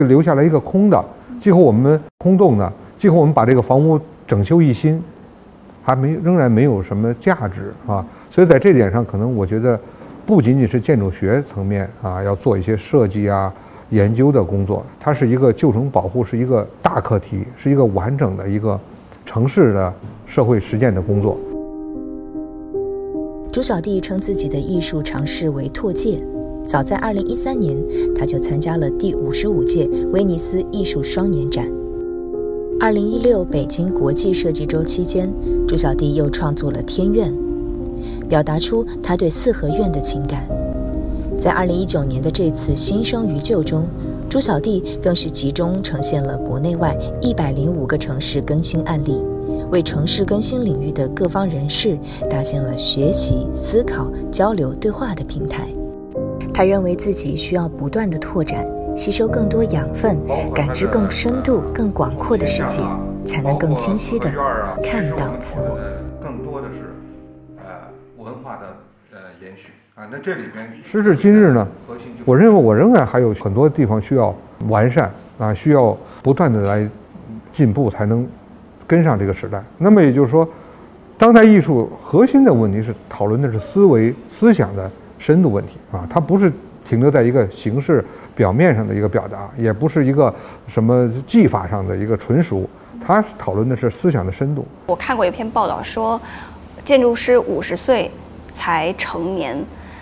留下来一个空的，最后我们空洞的，最后我们把这个房屋整修一新，仍然没有什么价值啊。所以在这点上，可能我觉得不仅仅是建筑学层面啊，要做一些设计啊、研究的工作，它是一个旧城保护，是一个大课题，是一个完整的一个城市的社会实践的工作。 朱小弟称自己的艺术尝试为拓界，早在2013年，他就参加了第55届威尼斯艺术双年展。2016北京国际设计周期间，朱小弟又创作了《天苑》，表达出他对四合院的情感。在2019年的这次新生于旧中，朱小弟更是集中呈现了国内外105个城市更新案例，为城市更新领域的各方人士搭建了学习、思考、交流、对话的平台。他认为自己需要不断的拓展，吸收更多养分，感知更深度、更广阔的世界，才能更清晰地看到自我。 更多的是文化的延续啊。那这里边时至今日呢，我认为我仍然还有很多地方需要完善啊，需要不断的来进步，才能跟上这个时代。那么也就是说，当代艺术核心的问题是讨论的是思想的深度问题啊，它不是停留在一个形式表面上的一个表达，也不是一个什么技法上的一个纯熟，它讨论的是思想的深度。 我看过一篇报道说，建筑师50岁才成年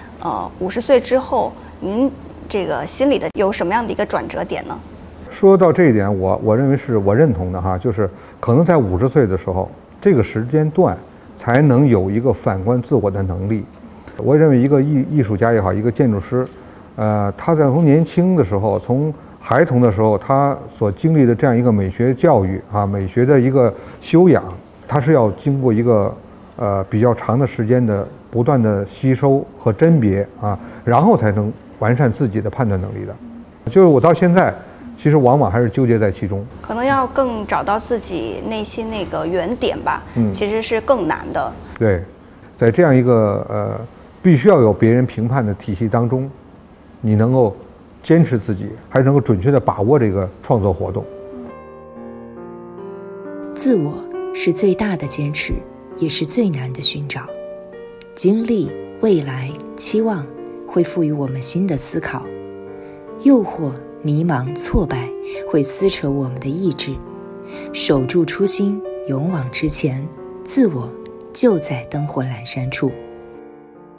，50岁之后，您这个心里的有什么样的一个转折点呢？ 说到这一点，我认为是我认同的哈，就是可能在50岁的时候，这个时间段才能有一个反观自我的能力。我认为一个艺术家也好，一个建筑师，他在从年轻的时候，从孩童的时候，他所经历的这样一个美学教育啊，美学的一个修养，他是要经过一个比较长的时间的不断的吸收和甄别啊，然后才能完善自己的判断能力的。就是我到现在，其实往往还是纠结在其中， 可能要更找到自己内心那个原点吧，其实是更难的。 对，在这样一个必须要有别人评判的体系当中，你能够坚持自己，还能够准确地把握这个创作活动。 自我是最大的坚持，也是最难的寻找。经历、未来、期望会赋予我们新的思考，诱惑、迷茫、挫败会撕扯我们的意志。守住初心，勇往直前，自我就在灯火阑珊处。